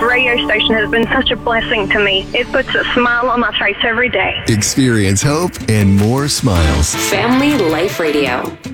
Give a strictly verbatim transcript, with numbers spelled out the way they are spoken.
radio station has been such a blessing to me. It puts a smile on my face every day. Experience hope and more smiles. Family Life Radio.